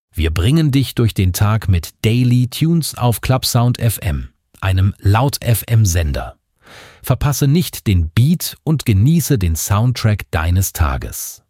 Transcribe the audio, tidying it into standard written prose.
Wir bringen dich durch den Tag mit Daily Tunes auf Clubsound FM, einem Laut-FM-Sender. Verpasse nicht den Beat und genieße den Soundtrack deines Tages.